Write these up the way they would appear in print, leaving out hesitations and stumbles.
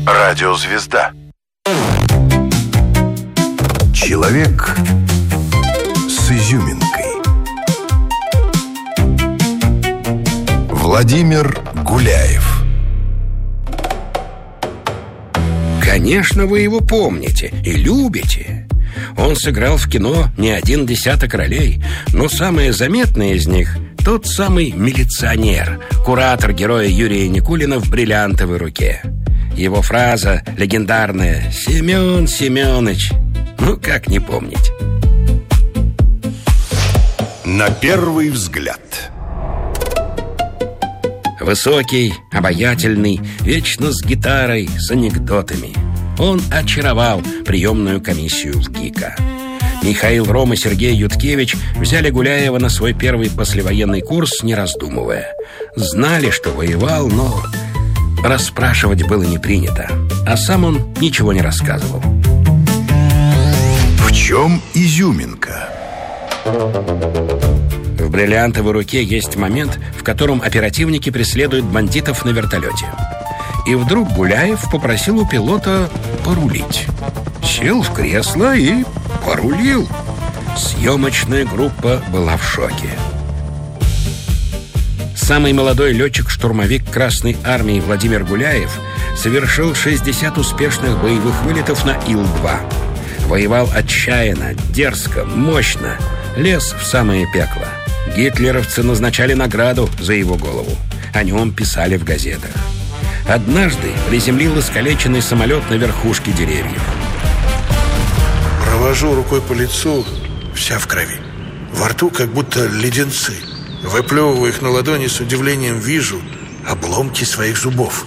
Радиозвезда. Человек с изюминкой. Владимир Гуляев. Конечно, вы его помните и любите. Он сыграл в кино не один десяток ролей, но самое заметное из них — тот самый милиционер, куратор героя Юрия Никулина в «Бриллиантовой руке». Его фраза легендарная: «Семен Семенович». Ну, как не помнить? На первый взгляд. Высокий, обаятельный, вечно с гитарой, с анекдотами. Он очаровал приемную комиссию в ГИКа. Михаил Ром и Сергей Юткевич взяли Гуляева на свой первый послевоенный курс, не раздумывая. Знали, что воевал, но расспрашивать было не принято. А сам он ничего не рассказывал. В чем изюминка? В «Бриллиантовой руке» есть момент, в котором оперативники преследуют бандитов на вертолете. И вдруг Гуляев попросил у пилота порулить. Сел в кресло и порулил. Съемочная группа была в шоке. Самый молодой летчик-штурмовик Красной армии Владимир Гуляев совершил 60 успешных боевых вылетов на Ил-2. Воевал отчаянно, дерзко, мощно, лез в самое пекло. Гитлеровцы назначали награду за его голову. О нем писали в газетах. Однажды приземлил искалеченный самолет на верхушке деревьев. Провожу рукой по лицу, вся в крови. Во рту как будто леденцы. Выплевываю их на ладони, с удивлением вижу обломки своих зубов.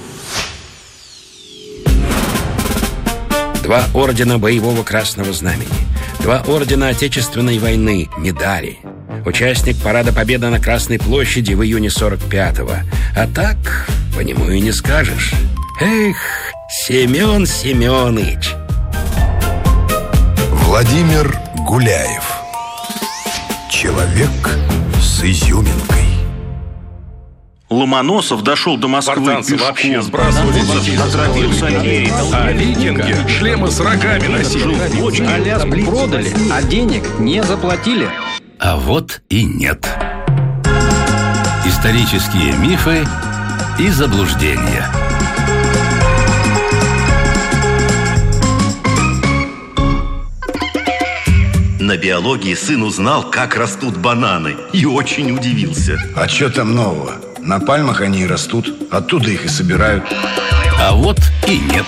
2 ордена боевого Красного Знамени, 2 ордена Отечественной войны, медали. Участник парада Победы на Красной площади в июне 45-го. А так, по нему и не скажешь. Эх, Семен Семенович. Владимир Гуляев. Человек с изюминкой. Ломоносов дошел до Москвы Спартанцы пешком. вообще сбрасывали Отравился. а викинги шлемы с рогами носили. Аляску продали, а денег не заплатили. А вот и нет. Исторические мифы и заблуждения. На биологии сын узнал, как растут бананы, и очень удивился. А что там нового? На пальмах они и растут, оттуда их и собирают. А вот и нет.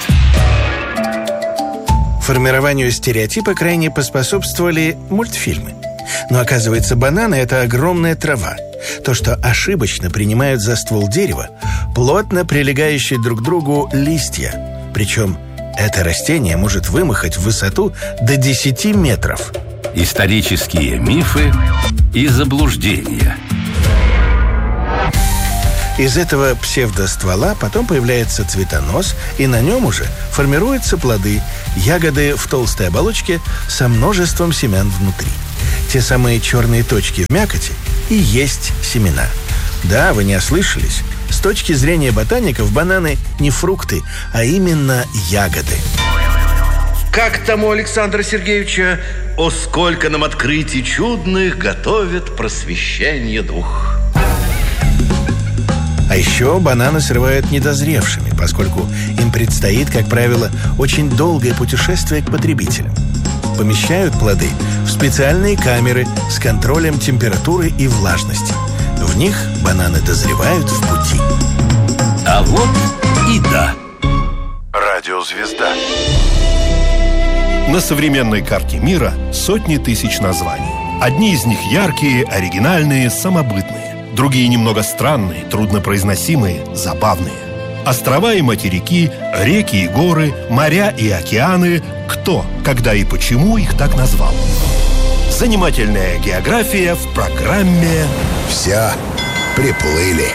Формированию стереотипа крайне поспособствовали мультфильмы. Но оказывается, бананы – это огромная трава. То, что ошибочно принимают за ствол дерева, плотно прилегающие друг к другу листья. Причем это растение может вымахать в высоту до 10 метров. Исторические мифы и заблуждения. Из этого псевдоствола потом появляется цветонос, и на нем уже формируются плоды, ягоды в толстой оболочке со множеством семян внутри. Те самые черные точки в мякоти и есть семена. Да, вы не ослышались. С точки зрения ботаников бананы не фрукты, а именно ягоды. Как там у Александра Сергеевича? О, сколько нам открытий чудных готовит просвещение дух. А еще бананы срывают недозревшими, поскольку им предстоит, как правило, очень долгое путешествие к потребителям. Помещают плоды в специальные камеры с контролем температуры и влажности. В них бананы дозревают в пути. А вот и да. Радиозвезда. На современной карте мира сотни тысяч названий. Одни из них яркие, оригинальные, самобытные. Другие немного странные, труднопроизносимые, забавные. Острова и материки, реки и горы, моря и океаны. Кто, когда и почему их так назвал? Занимательная география в программе Все приплыли.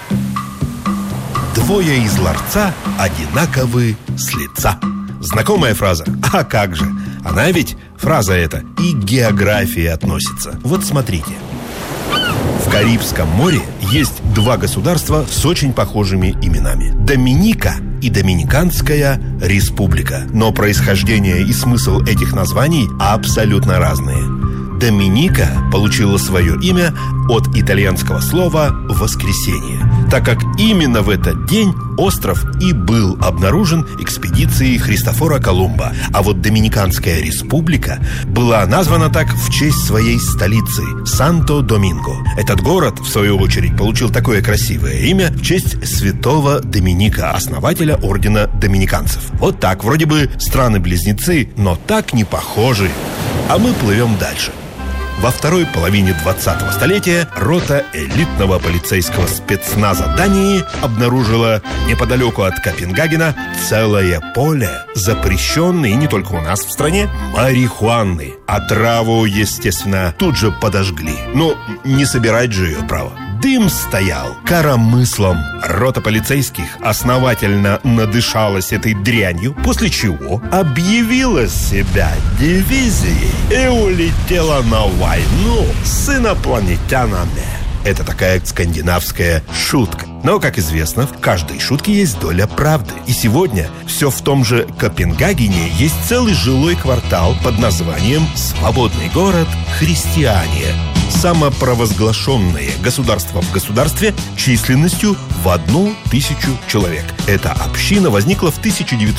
«Двое из ларца одинаковы с лица». Знакомая фраза? А как же? Она ведь, фраза эта, и к географии относится. Вот смотрите. В Карибском море есть два государства с очень похожими именами: Доминика и Доминиканская республика. Но происхождение и смысл этих названий абсолютно разные. Доминика получила свое имя от итальянского слова «воскресенье», так как именно в этот день остров и был обнаружен экспедицией Христофора Колумба. А вот Доминиканская республика была названа так в честь своей столицы – Санто-Доминго. Этот город, в свою очередь, получил такое красивое имя в честь святого Доминика, основателя ордена доминиканцев. Вот так, вроде бы страны-близнецы, но так не похожи. А мы плывем дальше. Во второй половине 20-го столетия рота элитного полицейского спецназа Дании обнаружила неподалеку от Копенгагена целое поле запрещенной, не только у нас в стране, марихуаны. А траву, естественно, тут же подожгли. Но не собирать же ее, право. Дым стоял коромыслом. Рота полицейских основательно надышалась этой дрянью, после чего объявила себя дивизией и улетела на войну с инопланетянами. Это такая скандинавская шутка. Но, как известно, в каждой шутке есть доля правды. И сегодня все в том же Копенгагене есть целый жилой квартал под названием «Свободный город Христиания». Самопровозглашенное государство в государстве численностью в 1000 человек. Эта община возникла в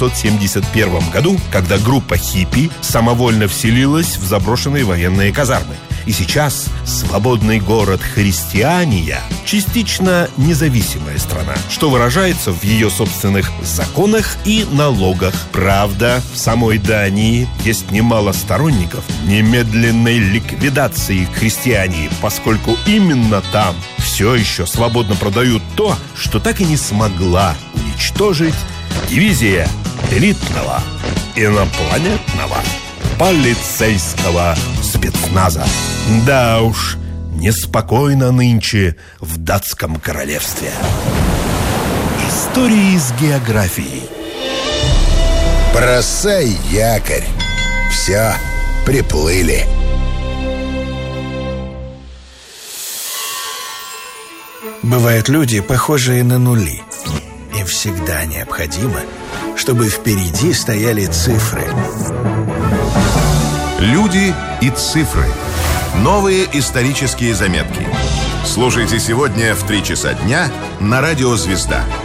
1971 году, когда группа хиппи самовольно вселилась в заброшенные военные казармы. И сейчас свободный город Христиания частично независимая страна, что выражается в ее собственных законах и налогах. Правда, в самой Дании есть немало сторонников немедленной ликвидации христиании, поскольку именно там все еще свободно продают то, что так и не смогла уничтожить дивизия элитного инопланетного полицейского спецназа. Да уж, неспокойно нынче в датском королевстве. Истории с географией. Бросай якорь. Все, приплыли. Бывают люди, похожие на нули. Им всегда необходимо, чтобы впереди стояли цифры. Люди и цифры. Новые исторические заметки. Слушайте сегодня в 3 часа дня на радио «Звезда».